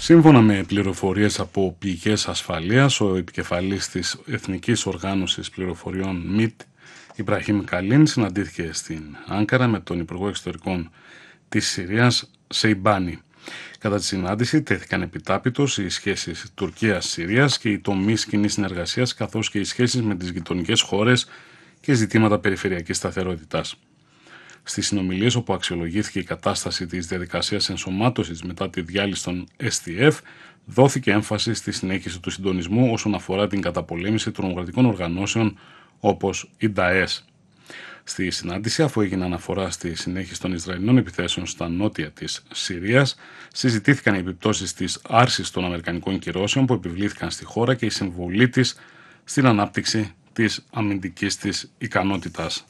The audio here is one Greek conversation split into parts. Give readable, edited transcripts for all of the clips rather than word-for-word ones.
Σύμφωνα με πληροφορίες από πηγές ασφαλείας, ο επικεφαλής της Εθνικής Οργάνωσης Πληροφοριών ΜΙΤ, Ιμπραχήμ Καλίν, συναντήθηκε στην Άνκαρα με τον Υπουργό Εξωτερικών της Συρίας, Σεϊμπάνι. Κατά τη συνάντηση τέθηκαν επιτάπητος οι σχέσεις Τουρκίας-Συρίας και οι τομείς κοινής συνεργασίας, καθώς και οι σχέσεις με τις γειτονικές χώρες και ζητήματα περιφερειακής σταθερότητας. Στις συνομιλίες όπου αξιολογήθηκε η κατάσταση της διαδικασίας ενσωμάτωσης μετά τη διάλυση των STF, δόθηκε έμφαση στη συνέχιση του συντονισμού όσον αφορά την καταπολέμηση τρομοκρατικών οργανώσεων όπως η ΝΤΑΕΣ. Στη συνάντηση, αφού έγινε αναφορά στη συνέχιση των Ισραηλινών επιθέσεων στα νότια της Συρίας, συζητήθηκαν οι επιπτώσεις της άρσης των Αμερικανικών κυρώσεων που επιβλήθηκαν στη χώρα και η συμβολή της στην ανάπτυξη της αμυντικής της ικανότητας.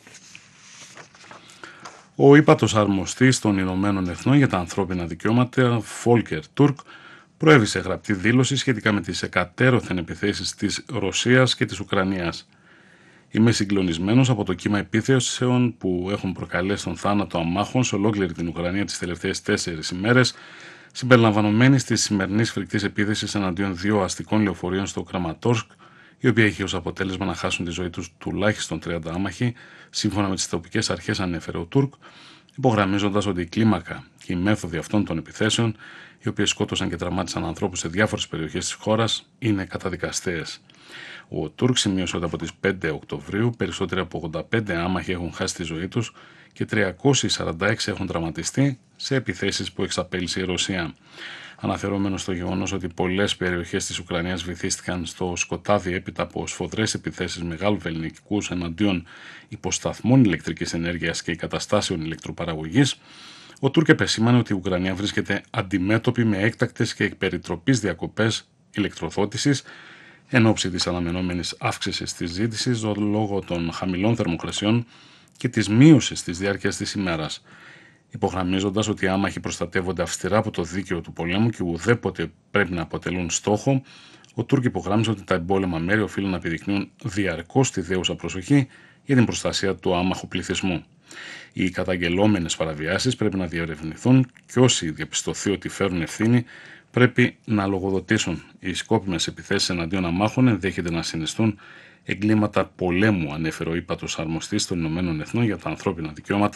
Ο ύπατος αρμοστής των Ηνωμένων Εθνών για τα ανθρώπινα δικαιώματα, Φόλκερ Τούρκ, προέβησε γραπτή δήλωση σχετικά με τις εκατέρωθεν επιθέσεις της Ρωσίας και της Ουκρανίας. Είμαι συγκλονισμένος από το κύμα επίθεσεων που έχουν προκαλέσει τον θάνατο αμάχων σε ολόκληρη την Ουκρανία τις τελευταίες 4 ημέρες, συμπεριλαμβανομένης της σημερινής φρικτής επίθεσης εναντίον 2 αστικών λεωφορείων στο Κραματόρσκ, η οποία έχει ως αποτέλεσμα να χάσουν τη ζωή τους τουλάχιστον 30 άμαχοι, σύμφωνα με τις τοπικές αρχές, ανέφερε ο Τούρκ, υπογραμμίζοντας ότι η κλίμακα και οι μέθοδοι αυτών των επιθέσεων, οι οποίες σκότωσαν και τραυμάτισαν ανθρώπους σε διάφορες περιοχές της χώρας, είναι καταδικαστέες. Ο Τούρκ σημείωσε ότι από τις 5 Οκτωβρίου περισσότεροι από 85 άμαχοι έχουν χάσει τη ζωή τους και 346 έχουν τραυματιστεί σε επιθέσεις που εξαπέλυσε η Ρωσία. Αναφερόμενο στο γεγονός ότι πολλές περιοχές της Ουκρανίας βυθίστηκαν στο σκοτάδι έπειτα από σφοδρές επιθέσεις μεγάλου βεληνικούς εναντίον υποσταθμών ηλεκτρικής ενέργειας και εγκαταστάσεων ηλεκτροπαραγωγής, ο Τούρκ επεσήμανε ότι η Ουκρανία βρίσκεται αντιμέτωπη με έκτακτες και εκ περιτροπής διακοπές ηλεκτροδότησης εν ώψη της αναμενόμενης αύξησης της ζήτησης λόγω των χαμηλών θερμοκρασιών και της μείωσης της διάρκειας της ημέρας, υπογραμμίζοντας ότι οι άμαχοι προστατεύονται αυστηρά από το δίκαιο του πολέμου και ουδέποτε πρέπει να αποτελούν στόχο. Ο Τούρκ υπογράμμιζε ότι τα εμπόλεμα μέρη οφείλουν να επιδεικνύουν διαρκώς τη δέουσα προσοχή για την προστασία του άμαχου πληθυσμού. Οι καταγγελόμενες παραβιάσεις πρέπει να διερευνηθούν και όσοι διαπιστωθεί ότι φέρουν ευθύνη πρέπει να λογοδοτήσουν. Οι σκόπιμες επιθέσεις εναντίον αμάχων ενδέχεται να συνιστούν εγκλήματα πολέμου, ανέφερε ο ύπατος αρμοστής των Ηνωμένων Εθνών για τα ανθρώπινα δικαιώματα